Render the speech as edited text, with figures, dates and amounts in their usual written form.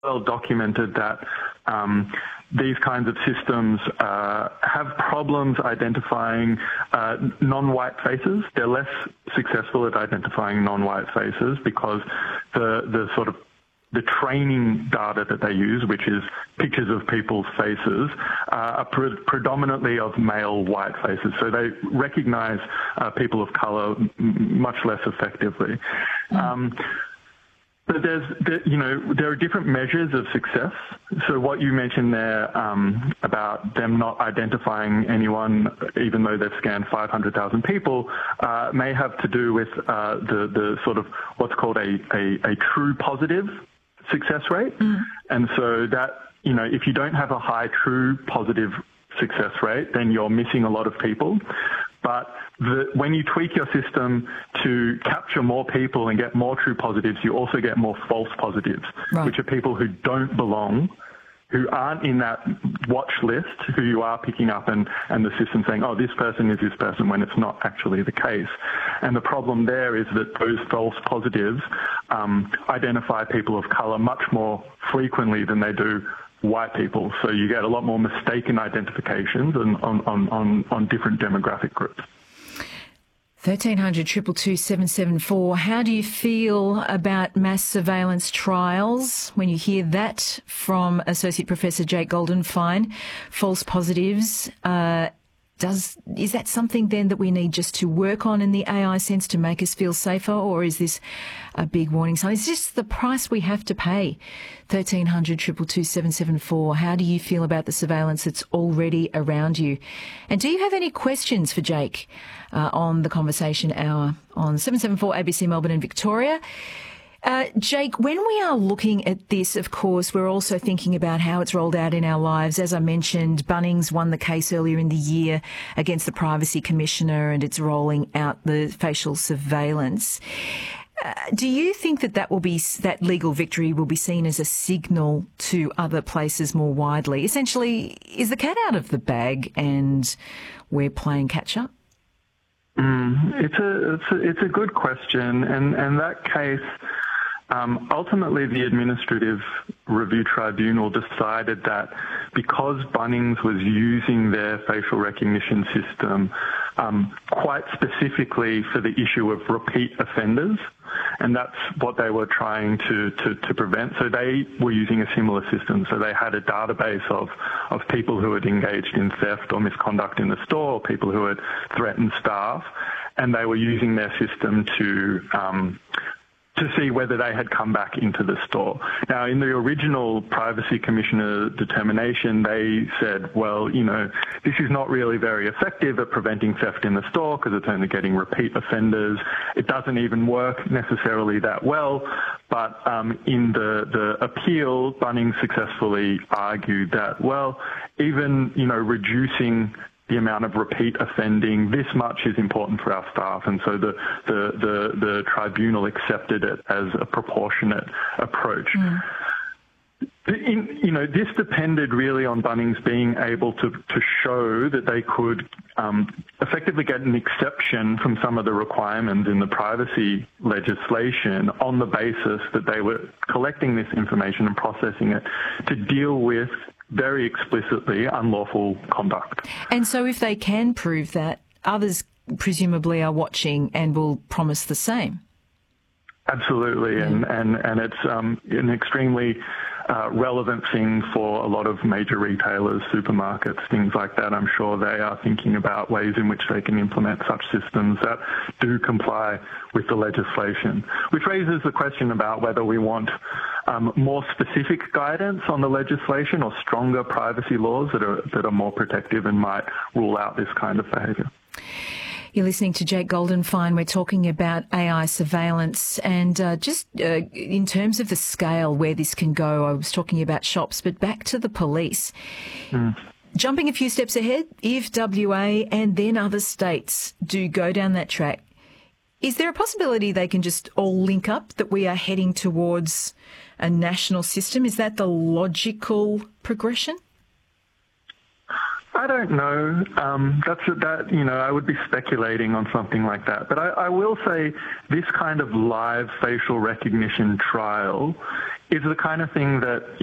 well documented that these kinds of systems have problems identifying non-white faces. They're less successful at identifying non-white faces because the training data that they use, which is pictures of people's faces, are predominantly of male white faces. So they recognize people of color much less effectively. But there are different measures of success. So what you mentioned there about them not identifying anyone, even though they've scanned 500,000 people, may have to do with the sort of what's called a true positive success rate. And so that, if you don't have a high true positive success rate, then you're missing a lot of people. But when you tweak your system to capture more people and get more true positives, you also get more false positives, right, which are people who don't belong, who aren't in that watch list, who you are picking up and the system saying, oh, this person is this person, when it's not actually the case. And the problem there is that those false positives identify people of colour much more frequently than they do white people. So you get a lot more mistaken identifications on different demographic groups. 1300 222 774. How do you feel about mass surveillance trials when you hear that from Associate Professor Jake Goldenfein? False positives. Is that something then that we need just to work on in the AI sense to make us feel safer, or is this a big warning sign? Is this the price we have to pay? 1300 222 774. How do you feel about the surveillance that's already around you? And do you have any questions for Jake on the Conversation Hour on 774 ABC Melbourne and Victoria? Jake, when we are looking at this, of course, we're also thinking about how it's rolled out in our lives. As I mentioned, Bunnings won the case earlier in the year against the Privacy Commissioner, and it's rolling out the facial surveillance. Do you think that legal victory will be seen as a signal to other places more widely? Essentially, is the cat out of the bag and we're playing catch up? It's a good question, and that case. Ultimately, the Administrative Review Tribunal decided that because Bunnings was using their facial recognition system quite specifically for the issue of repeat offenders, and that's what they were trying to prevent. So they were using a similar system. So they had a database of people who had engaged in theft or misconduct in the store, or people who had threatened staff, and they were using their system to see whether they had come back into the store. Now, in the original Privacy Commissioner determination, they said, well, this is not really very effective at preventing theft in the store because it's only getting repeat offenders. It doesn't even work necessarily that well. But in the appeal, Bunnings successfully argued that, well, even, reducing the amount of repeat offending, this much is important for our staff, and so the tribunal accepted it as a proportionate approach. This depended really on Bunnings being able to show that they could effectively get an exception from some of the requirements in the privacy legislation on the basis that they were collecting this information and processing it to deal with very explicitly unlawful conduct. And so if they can prove that, others presumably are watching and will promise the same. Absolutely, and it's an extremely relevant thing for a lot of major retailers, supermarkets, things like that. I'm sure they are thinking about ways in which they can implement such systems that do comply with the legislation, which raises the question about whether we want more specific guidance on the legislation or stronger privacy laws that are more protective and might rule out this kind of behaviour. You're listening to Jake Goldenfein. We're talking about AI surveillance and just in terms of the scale where this can go. I was talking about shops, but back to the police. Jumping a few steps ahead, if WA and then other states do go down that track, is there a possibility they can just all link up, that we are heading towards a national system? Is that the logical progression? I don't know. I would be speculating on something like that. But I will say this kind of live facial recognition trial is the kind of thing that